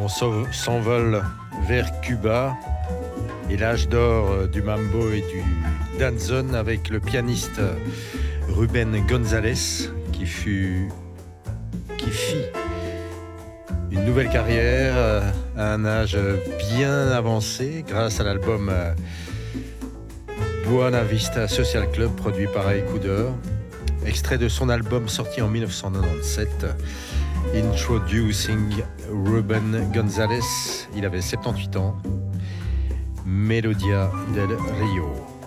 s'envole vers Cuba et l'âge d'or du mambo et du danzón avec le pianiste Rubén González qui fit une nouvelle carrière à un âge bien avancé grâce à l'album Buena Vista Social Club produit par Écoudeur, extrait de son album sorti en 1997 Introducing Rubén González. Il avait 78 ans. Melodia del Rio.